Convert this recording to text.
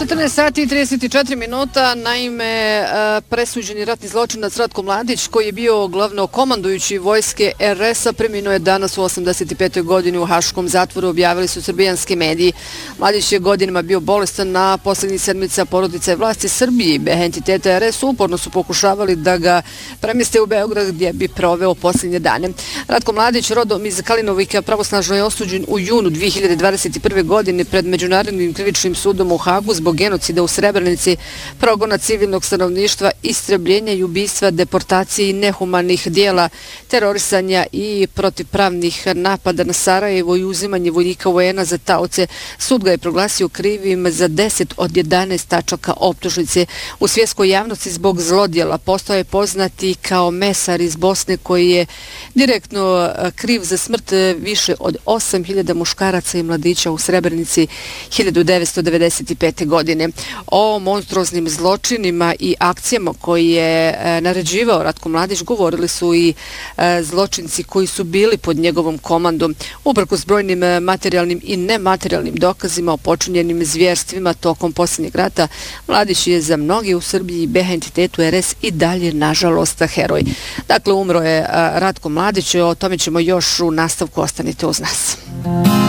14 sati i 34 minuta, naime presuđeni ratni zločinac Ratko Mladić, koji je bio glavnokomandujući vojske RS-a, preminuo je danas u 85. godini u haškom zatvoru, objavili su srbijanski mediji. Mladić je godinama bio bolestan, na posljednjih sedmica porodica i vlasti Srbije i entiteta RS uporno su pokušavali da ga premjeste u Beograd gdje bi proveo posljednje dane. Ratko Mladić, rodom iz Kalinovika, pravosnažno je osuđen u junu 2021. godine pred Međunarodnim krivičnim sudom u Hagu zbog genocida u Srebrenici, progona civilnog stanovništva, istrebljenja i ubistva, deportacije i nehumanih dijela, terorisanja i protivpravnih napada na Sarajevo i uzimanje vojnika UN-a za taoce. Sud ga je proglasio krivim za 10 od 11 tačaka optužnice. U svjetskoj javnosti zbog zlodjela postao je poznati kao mesar iz Bosne koji je direktno kriv za smrt više od 8.000 muškaraca i mladića u Srebrenici 1995. godine. O monstruoznim zločinima i akcijama koji je naređivao Ratko Mladić govorili su i zločinci koji su bili pod njegovom komandom. Uprkos brojnim materijalnim i nematerijalnim dokazima o počinjenim zvjerstvima tokom posljednjeg rata, Mladić je za mnogi u Srbiji i BiH entitetu RS i dalje, nažalost, heroj. Dakle, umro je Ratko Mladić, o tome ćemo još u nastavku, ostanite uz nas.